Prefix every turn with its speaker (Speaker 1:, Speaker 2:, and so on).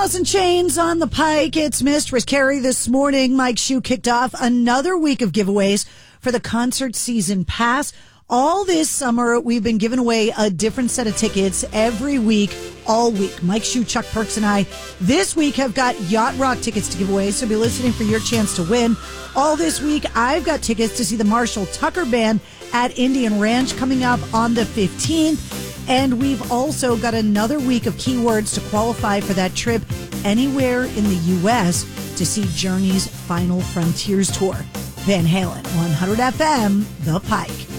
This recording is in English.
Speaker 1: Alice in Chains on the Pike. It's Mistress Carrie this morning. Mike Shue kicked off another week of giveaways for the concert season pass. All this summer, we've been giving away a different set of tickets every week, all week. Mike Shue, Chuck Perks, and I this week have got Yacht Rock tickets to give away, so be listening for your chance to win. All this week, I've got tickets to see the Marshall Tucker Band at Indian Ranch coming up on the 15th. And we've also got another week of keywords to qualify for that trip anywhere in the U.S. to see Journey's Final Frontiers tour. Van Halen, 100 FM, The Pike.